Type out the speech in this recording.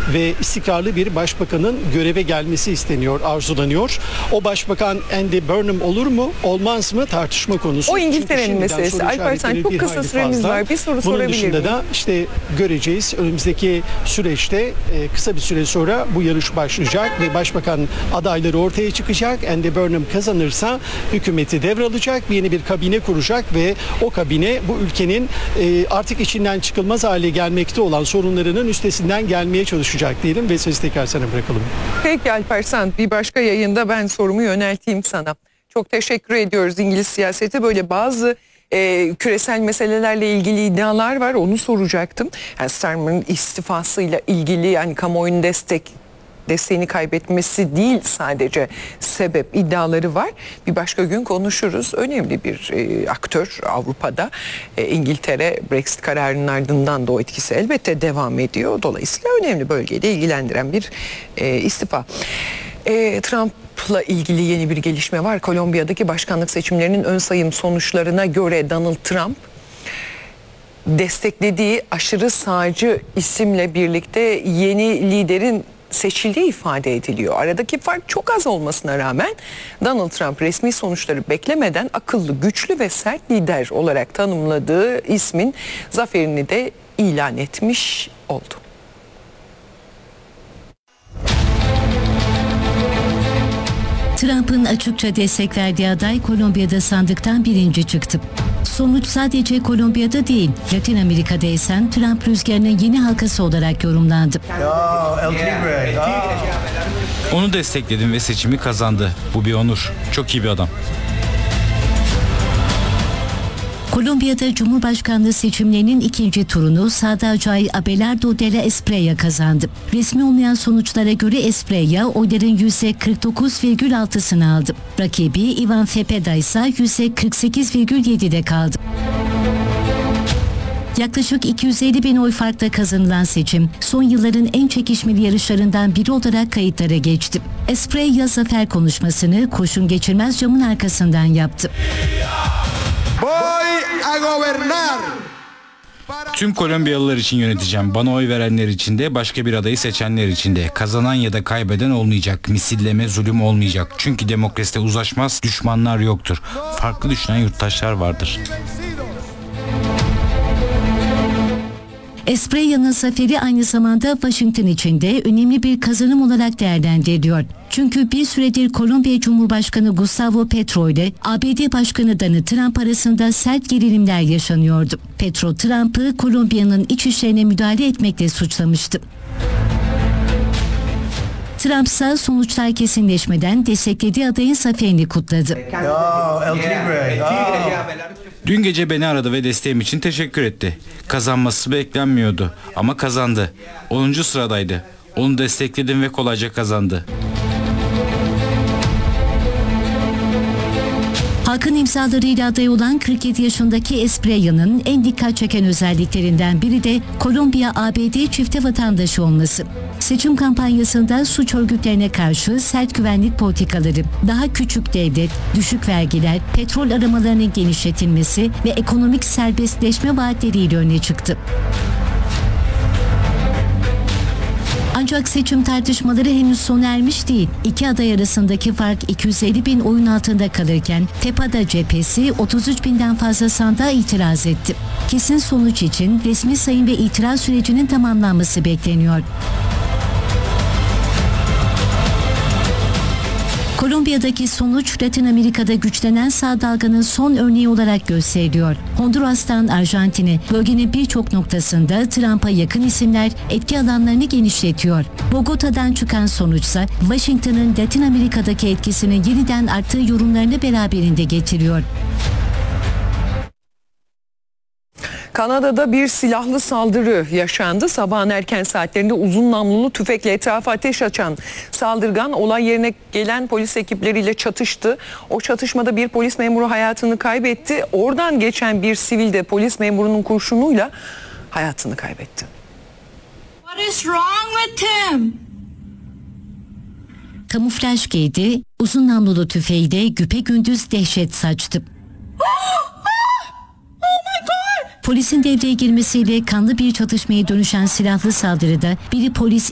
ve istikrarlı bir başbakanın göreve gelmesi isteniyor, arzulanıyor. O başbakan Andy Burnham olur mu, olmaz mı tartışma konusu. O İngiltere'nin meselesi. Alparslan, çok kısa süremiz var. Bir soru sorabilir miyim? Bunun dışında da işte göreceğiz. Önümüzdeki süreçte kısa bir süre sonra bu yarış başlayacak ve başbakan adayları ortaya çıkacak. Andy Burnham kazanırsa hükümeti devralacak, yeni bir kabine kuracak ve o kabine bu ülkenin artık içinden çıkılmaz hale gelmekte olan sorunlarının üstesinden gelmeye çalışacak diyelim ve sözü tekrar sana bırakalım. Peki Alparslan, bir başka yayında ben sorumu yönelteyim sana. Çok teşekkür ediyoruz. İngiliz siyaseti böyle bazı küresel meselelerle ilgili iddialar var. Onu soracaktım. Yani Starmer'ın istifasıyla ilgili, yani kamuoyunun desteğini kaybetmesi değil sadece sebep, iddiaları var. Bir başka gün konuşuruz. Önemli bir aktör Avrupa'da. İngiltere Brexit kararının ardından da o etkisi elbette devam ediyor. Dolayısıyla önemli, bölgeyi de ilgilendiren bir istifa. Trump'la ilgili yeni bir gelişme var. Kolombiya'daki başkanlık seçimlerinin ön sayım sonuçlarına göre Donald Trump desteklediği aşırı sağcı isimle birlikte yeni liderin seçildiği ifade ediliyor. Aradaki fark çok az olmasına rağmen Donald Trump resmi sonuçları beklemeden akıllı, güçlü ve sert lider olarak tanımladığı ismin zaferini de ilan etmiş oldu. Trump'ın açıkça destek verdiği aday Kolombiya'da sandıktan birinci çıktı. Sonuç sadece Kolombiya'da değil, Latin Amerika'da esen Trump rüzgarının yeni halkası olarak yorumlandı. Onu destekledim ve seçimi kazandı. Bu bir onur. Çok iyi bir adam. Kolombiya'da Cumhurbaşkanlığı seçimlerinin ikinci turunu sağda aday Abelardo de la Espriella kazandı. Resmi olmayan sonuçlara göre Espriella oyların %49,6'sını aldı. Rakibi Ivan Cepeda ise %48,7'de kaldı. Yaklaşık 250 bin oy farkla kazanılan seçim, son yılların en çekişmeli yarışlarından biri olarak kayıtlara geçti. Espriella zafer konuşmasını koşun geçirmez camın arkasından yaptı. Tüm Kolombiyalılar için yöneteceğim. Bana oy verenler için de, başka bir adayı seçenler için de. Kazanan ya da kaybeden olmayacak. Misilleme, zulüm olmayacak. Çünkü demokraside uzlaşmaz, düşmanlar yoktur. Farklı düşünen yurttaşlar vardır. Espriella'nın zaferi aynı zamanda Washington için de önemli bir kazanım olarak değerlendiriliyor. Çünkü bir süredir Kolombiya Cumhurbaşkanı Gustavo Petro ile ABD Başkanı Donald Trump arasında sert gerilimler yaşanıyordu. Petro, Trump'ı Kolombiya'nın iç işlerine müdahale etmekle suçlamıştı. Trump ise sonuçlar kesinleşmeden desteklediği adayın zaferini kutladı. Dün gece beni aradı ve desteğim için teşekkür etti. Kazanması beklenmiyordu ama kazandı. 10. sıradaydı. Onu destekledim ve kolayca kazandı. Halkın imzalarıyla aday olan 47 yaşındaki Espriella'nın en dikkat çeken özelliklerinden biri de Kolombiya-ABD çifte vatandaşı olması. Seçim kampanyasında suç örgütlerine karşı sert güvenlik politikaları, daha küçük devlet, düşük vergiler, petrol aramalarının genişletilmesi ve ekonomik serbestleşme vaatleriyle öne çıktı. Ancak seçim tartışmaları henüz sona ermiş değil. İki aday arasındaki fark 250 bin oyun altında kalırken Cepeda cephesi 33 binden fazla sandığa itiraz etti. Kesin sonuç için resmi sayım ve itiraz sürecinin tamamlanması bekleniyor. Kolombiya'daki sonuç Latin Amerika'da güçlenen sağ dalganın son örneği olarak gösteriliyor. Honduras'tan Arjantin'e, bölgenin birçok noktasında Trump'a yakın isimler etki alanlarını genişletiyor. Bogota'dan çıkan sonuçsa Washington'ın Latin Amerika'daki etkisinin yeniden arttığı yorumlarını beraberinde getiriyor. Kanada'da bir silahlı saldırı yaşandı. Sabahın erken saatlerinde uzun namlulu tüfekle etrafa ateş açan saldırgan olay yerine gelen polis ekipleriyle çatıştı. O çatışmada bir polis memuru hayatını kaybetti. Oradan geçen bir sivil de polis memurunun kurşunuyla hayatını kaybetti. What is wrong with him? Kamuflaj giydi, uzun namlulu tüfeğiyle güpegündüz dehşet saçtı. Polisin devreye girmesiyle kanlı bir çatışmaya dönüşen silahlı saldırıda biri polis,